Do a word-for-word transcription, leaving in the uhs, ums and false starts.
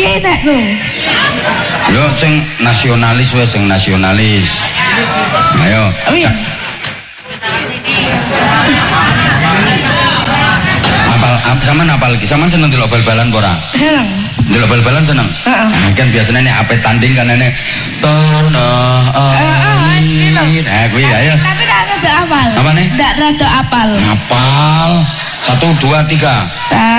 nek ku. Yo sing nasionalis wes sing nasionalis. Ayo. Oh iya. Apal sampean apal iki? Sampean seneng delok bal-balan apa ora? Seneng. Delok bal-balan seneng? Heeh. Nah, kan biasanya nek ape tanding kan nek tanah air. Nah, kuwi ayo. Tapi ndak rada apal. Apa nih? Ndak rada apal. Apal. Satu, dua, tiga.